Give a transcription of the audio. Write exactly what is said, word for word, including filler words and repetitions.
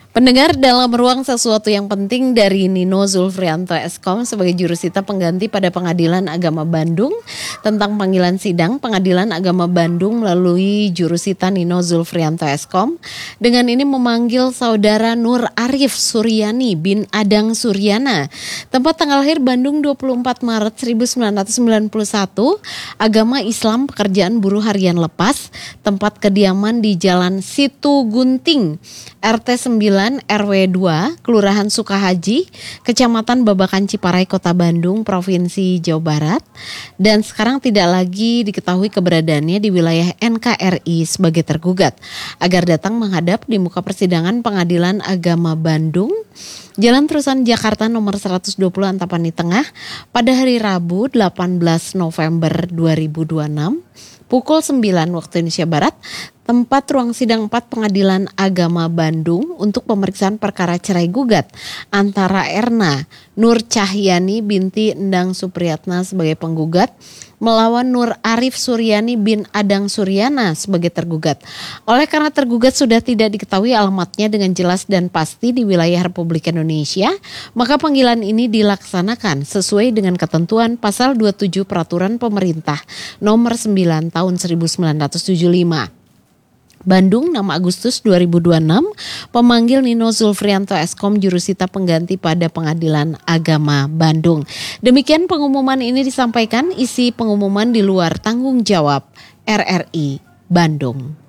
Pendengar, dalam ruang sesuatu yang penting dari Nino Zulfrianto Eskom sebagai jurusita pengganti pada Pengadilan Agama Bandung tentang panggilan sidang Pengadilan Agama Bandung melalui jurusita Nino Zulfrianto Eskom dengan ini memanggil saudara Nur Arif Suryani bin Adang Suryana, tempat tanggal lahir Bandung dua puluh empat Maret seribu sembilan ratus sembilan puluh satu, agama Islam, pekerjaan buruh harian lepas, tempat kediaman di Jalan Situ Gunting, R T sembilan R W dua, Kelurahan Sukahaji, Kecamatan Babakan Ciparai, Kota Bandung, Provinsi Jawa Barat, dan sekarang tidak lagi diketahui keberadaannya di wilayah N K R I sebagai tergugat, agar datang menghadap di muka persidangan Pengadilan Agama Bandung, Jalan Terusan Jakarta nomor seratus dua puluh Antapani Tengah pada hari Rabu delapan belas November dua ribu dua puluh enam pukul sembilan waktu Indonesia Barat, tempat ruang sidang empat Pengadilan Agama Bandung untuk pemeriksaan perkara cerai gugat antara Erna Nur Cahyani binti Endang Supriyatna sebagai penggugat melawan Nur Arif Suryani bin Adang Suryana sebagai tergugat. Oleh karena tergugat sudah tidak diketahui alamatnya dengan jelas dan pasti di wilayah Republik Indonesia, maka panggilan ini dilaksanakan sesuai dengan ketentuan pasal dua puluh tujuh Peraturan Pemerintah nomor sembilan tahun seribu sembilan ratus tujuh puluh lima. Bandung, enam Agustus dua ribu dua puluh enam, pemanggil Nino Zulfrianto Eskom jurusita pengganti pada Pengadilan Agama Bandung. Demikian pengumuman ini disampaikan, isi pengumuman di luar tanggung jawab R R I Bandung.